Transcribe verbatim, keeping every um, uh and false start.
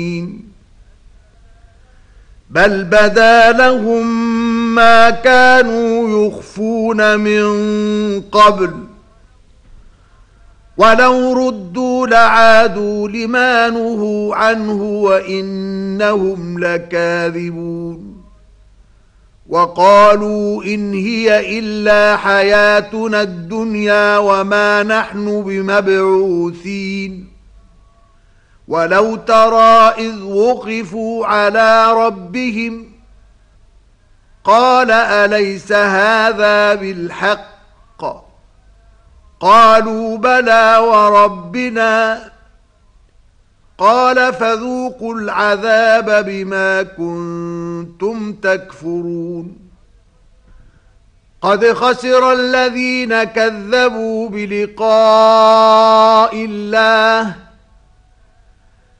بل بدا لهم ما كانوا يخفون من قبل ولو ردوا لعادوا لما نهوا عنه وإنهم لكاذبون وقالوا إن هي إلا حياتنا الدنيا وما نحن بمبعوثين ولو ترى إذ وقفوا على ربهم قال أليس هذا بالحق قالوا بلى وربنا قال فذوقوا العذاب بما كنتم تكفرون قد خسر الذين كذبوا بلقاء الله